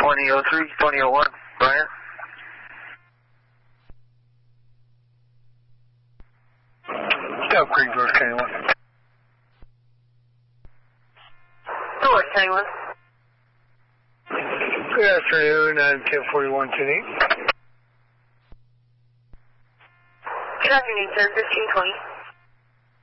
2003, 2001, Brian. Upgrade George County 1. George County 1. Good afternoon, I'm 1041 Good afternoon, sir. 1520.